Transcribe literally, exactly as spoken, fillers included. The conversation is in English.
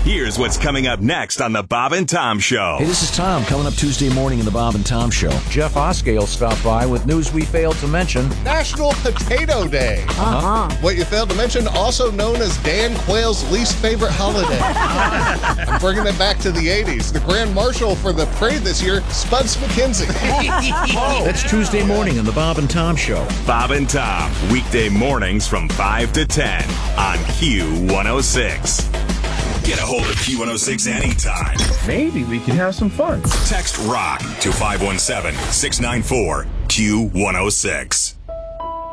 Here's what's coming up next on the Bob and Tom Show. Hey, this is Tom. Coming up Tuesday morning in the Bob and Tom Show. Jeff Oskale stopped by with news we failed to mention. National Potato Day. Uh-huh. What you failed to mention, also known as Dan Quayle's least favorite holiday. I'm bringing it back to the eighties. The Grand Marshal for the parade this year, Spuds McKenzie. That's Tuesday morning in the Bob and Tom Show. Bob and Tom, weekday mornings from five to ten on Q one oh six. Get a hold of Q one oh six anytime. Maybe we could have some fun. Text ROCK to five one seven, six nine four, Q one oh six.